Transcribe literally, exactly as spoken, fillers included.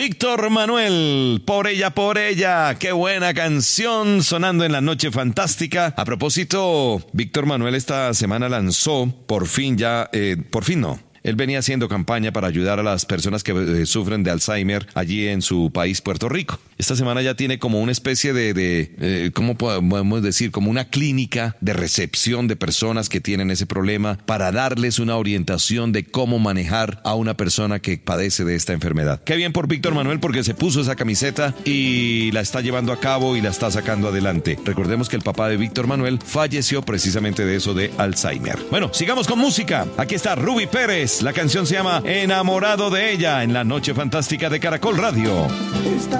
Víctor Manuel, Por ella, por ella. Qué buena canción sonando en la noche fantástica. A propósito, Víctor Manuel esta semana lanzó, por fin ya, eh, por fin no. Él venía haciendo campaña para ayudar a las personas que eh, sufren de Alzheimer allí en su país, Puerto Rico. Esta semana ya tiene como una especie de, de eh, ¿cómo podemos decir? Como una clínica de recepción de personas que tienen ese problema para darles una orientación de cómo manejar a una persona que padece de esta enfermedad. Qué bien por Víctor Manuel porque se puso esa camiseta y la está llevando a cabo y la está sacando adelante. Recordemos que el papá de Víctor Manuel falleció precisamente de eso de Alzheimer. Bueno, sigamos con música. Aquí está Ruby Pérez. La canción se llama Enamorado de ella en la noche fantástica de Caracol Radio. Esta